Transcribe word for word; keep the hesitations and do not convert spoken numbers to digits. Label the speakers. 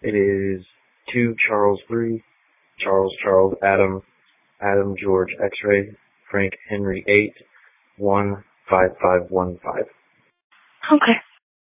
Speaker 1: It is two Charles three, Charles Charles Adam, Adam George X-ray, Frank Henry eight, one five five one five.
Speaker 2: Okay.